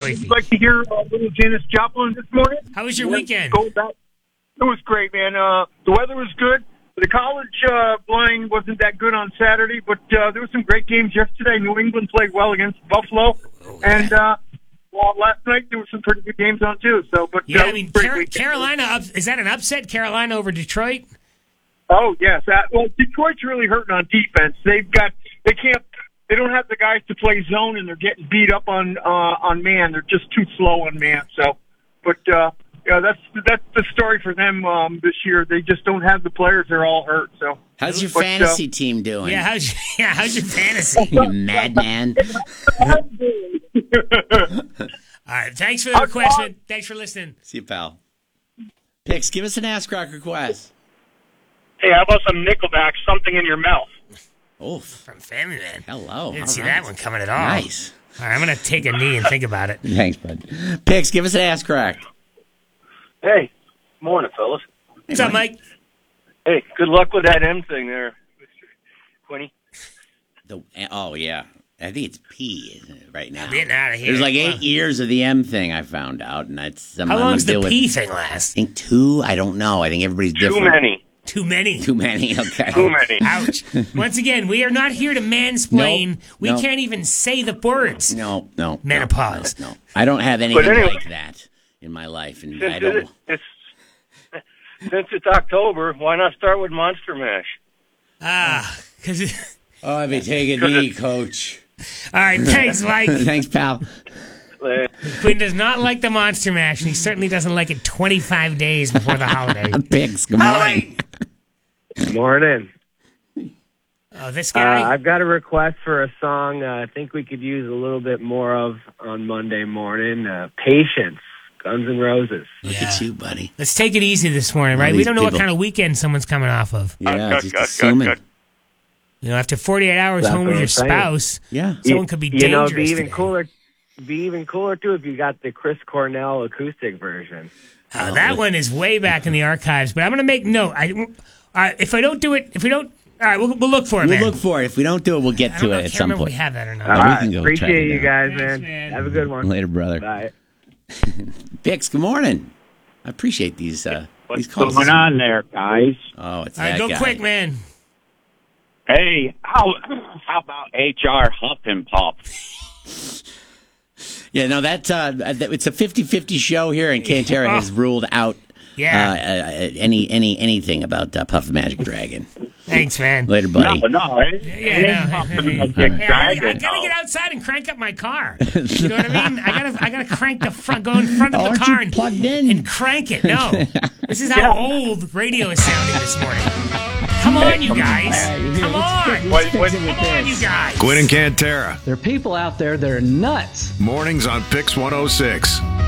Wifey. I'd like to hear little Janis Joplin this morning. How was your weekend? It was great, man. The weather was good. The college blind wasn't that good on Saturday, but there were some great games yesterday. New England played well against Buffalo, and last night there were some pretty good games on too. So, but yeah, I mean, Carolina is that an upset? Carolina over Detroit? Oh yes. Well, Detroit's really hurting on defense. They don't have the guys to play zone, and they're getting beat up on man. They're just too slow on man. So, but. Yeah, that's the story for them this year. They just don't have the players; they're all hurt. So, how's your fantasy team doing? Yeah, how's your fantasy? You madman! All right, thanks for the request. Man. Thanks for listening. See you, pal. Pix, give us an Ass Crack request. Hey, how about some Nickelback? Something in your mouth. Oh, from Family Man. Hello. Didn't see that one coming at all. Nice. All right, I'm gonna take a knee and think about it. Thanks, bud. Pix, give us an Ass Crack. Hey, morning, fellas. What's up, Mike? Hey, good luck with that M thing there, Quinny. Oh, yeah. I think it's P, isn't it, right now? I'm getting out of here. There's like 8 years of the M thing I found out, and that's how long does the P thing last? I think 2. I don't know. I think everybody's different. Too many. Okay. Too many. Ouch. Once again, we are not here to mansplain. We can't even say the words. No. Menopause. No. I don't have anything like that in my life, and I don't. Since it's October, why not start with Monster Mash? Because. Oh, I've been taking knee, Coach. All right, thanks, Mike. Thanks, pal. Quinn does not like the Monster Mash, and he certainly doesn't like it 25 days before the holiday. Pigs, good morning. Good morning. Oh, this guy? I've got a request for a song I think we could use a little bit more of on Monday morning. Patience, Guns N' Roses. Look at you, buddy. Let's take it easy this morning, right? We don't know what kind of weekend someone's coming off of. Yeah, just assuming. You know, after 48 hours home with your spouse, someone could be dangerous. You know, it'd be even cooler too if you got the Chris Cornell acoustic version. That one is way back in the archives, but I'm going to make note. If I don't do it, all right, we'll look for it, man. We'll look for it. If we don't do it, we'll get to it at some point. If we have that or not. All right, we can go appreciate you guys, Thanks, man. Have a good one. Later, brother. Bye. Pix, good morning. I appreciate these calls. What's going on there, guys? Oh, it's all right, that go guy. quick, man. Hey, how about HR Huff and Puff? Yeah, no, it's a 50-50 show here, and Cantera has ruled out anything about Puff the Magic Dragon. Thanks, man. Later, buddy. I gotta get outside and crank up my car. You know what I mean? I gotta crank the front, go in front of the car and plugged in and crank it. No, this is how old radio is sounding this morning. Come on, you guys. Come on, you guys. Quinn and Cantera. There are people out there that are nuts. Mornings on Pix 106.